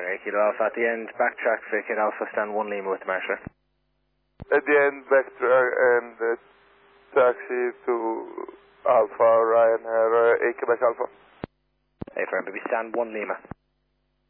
Ryanair Kilo Alpha at the end, backtrack for Kilo Alpha, stand 1 Lima with the marshal. At the end, backtrack and taxi to Alpha Ryanair, Quebec Alpha. Hey, for maybe stand 1 Lima.